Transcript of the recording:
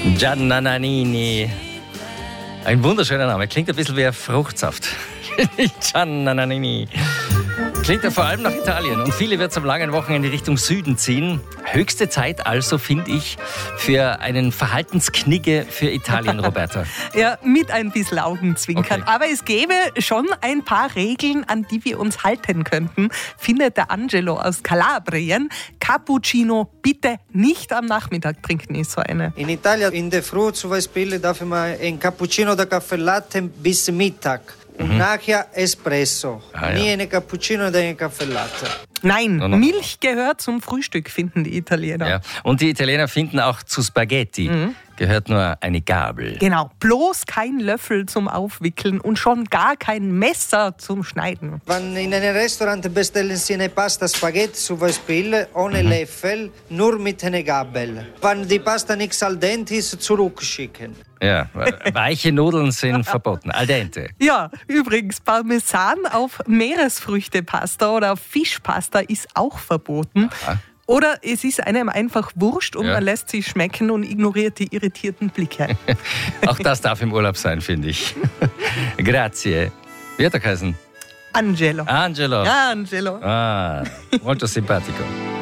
Giannanini. Ein wunderschöner Name. Klingt ein bisschen wie ein Fruchtsaft. Giannanini. Klingt ja vor allem nach Italien. Und viele wird es am langen Wochenende Richtung Süden ziehen. Höchste Zeit also, finde ich, für einen Verhaltensknigge für Italien, Roberta. Ja, mit ein bisschen Augenzwinkern. Okay. Aber es gäbe schon ein paar Regeln, an die wir uns halten könnten, findet der Angelo aus Kalabrien. Cappuccino bitte nicht am Nachmittag trinken, ist so eine. In Italien in der Früh zum Beispiel darf man ein Cappuccino oder Kaffee Latte bis Mittag. Und nachher Espresso. Ah, ja. Nie eine Cappuccino oder eine Kaffee Latte. Nein, No. Milch gehört zum Frühstück, finden die Italiener. Ja. Und die Italiener finden auch zu Spaghetti gehört nur eine Gabel. Genau, bloß kein Löffel zum Aufwickeln und schon gar kein Messer zum Schneiden. Wenn in einem Restaurant bestellen Sie eine Pasta Spaghetti zum Beispiel ohne Löffel, nur mit einer Gabel. Wenn die Pasta nicht al dente ist, zurückschicken. Ja, weiche Nudeln sind verboten. Al dente. Ja, übrigens, Parmesan auf Meeresfrüchtepasta oder auf Fischpasta ist auch verboten. Aha. Oder es ist einem einfach wurscht und Ja. man lässt sich schmecken und ignoriert die irritierten Blicke. Auch das darf im Urlaub sein, finde ich. Grazie. Wie hat er geheißen? Angelo. Angelo. Ja, Angelo. Ah, molto simpatico.